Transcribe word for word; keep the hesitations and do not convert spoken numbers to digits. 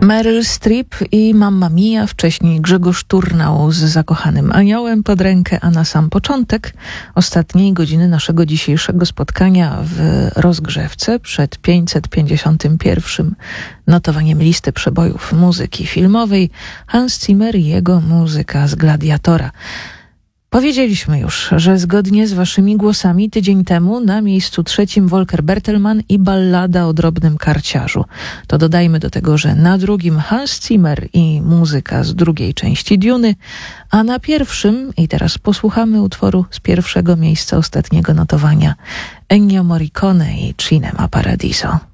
Meryl Streep i Mamma Mia, wcześniej Grzegorz Turnał z Zakochanym Aniołem pod rękę, a na sam początek ostatniej godziny naszego dzisiejszego spotkania w rozgrzewce przed pięćset pięćdziesiątym pierwszym notowaniem listy przebojów muzyki filmowej Hans Zimmer i jego muzyka z Gladiatora. Powiedzieliśmy już, że zgodnie z waszymi głosami tydzień temu na miejscu trzecim Volker Bertelmann i Ballada o drobnym karciarzu. To dodajmy do tego, że na drugim Hans Zimmer i muzyka z drugiej części Duny, a na pierwszym, i teraz posłuchamy utworu z pierwszego miejsca ostatniego notowania, Ennio Morricone i Cinema Paradiso.